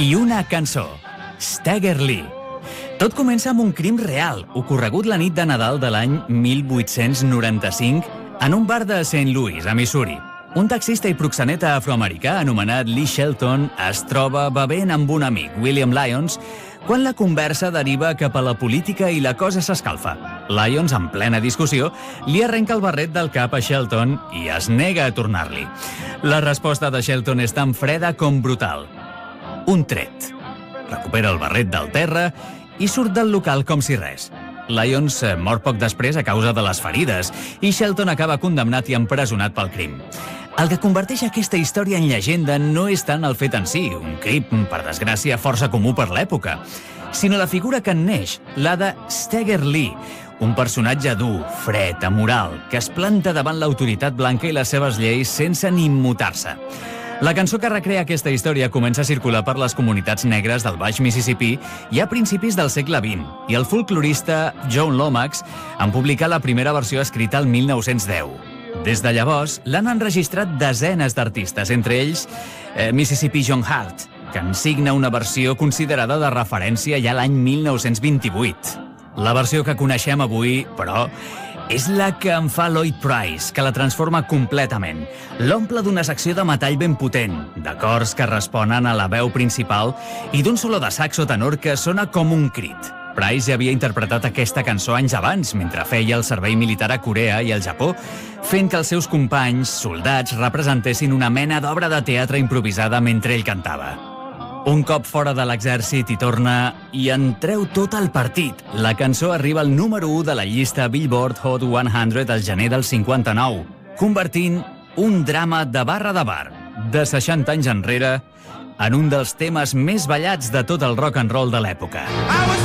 i una cançó, Stagger Lee. Tot comença amb un crim real, ocorregut la nit de Nadal de l'any 1895 en un bar de St. Louis, a Missouri. Un taxista i proxeneta afroamericà anomenat Lee Shelton es troba bevent amb un amic, William Lyons, quan la conversa deriva cap a la política i la cosa s'escalfa. Lyons, en plena discussió, li arrenca el barret del cap a Shelton i es nega a tornar-li. La resposta de Shelton és tan freda com brutal. Un tret. Recupera el barret del terra i surt del local com si res. Lyons mor poc després a causa de les ferides i Shelton acaba condemnat i empresonat pel crim. El que converteix aquesta història en llegenda no és tant el fet en si, un crim, per desgràcia, força comú per l'època, sinó la figura que en neix, la de Stagger Lee, un personatge dur, fred, amoral, que es planta davant l'autoritat blanca i les seves lleis sense ni immutar-se. La cançó que recrea aquesta història comença a circular per les comunitats negres del Baix Mississipí ja a principis del segle XX, i el folclorista John Lomax en publicà la primera versió escrita el 1910. Des de llavors, l'han enregistrat desenes d'artistes, entre ells Mississippi John Hart, que en signa una versió considerada de referència ja l'any 1928. La versió que coneixem avui, però, és la que en fa Lloyd Price, que la transforma completament. L'omple d'una secció de metall ben potent, d'acords que responen a la veu principal i d'un solo de saxo tenor que sona com un crit. Price ja havia interpretat aquesta cançó anys abans, mentre feia el servei militar a Corea i al Japó, fent que els seus companys, soldats, representessin una mena d'obra de teatre improvisada mentre ell cantava. Un cop fora de l'exèrcit hi torna i en treu tot el partit. La cançó arriba al número 1 de la llista Billboard Hot 100 al gener del 59, convertint un drama de barra de bar, de 60 anys enrere, en un dels temes més ballats de tot el rock and roll de l'època.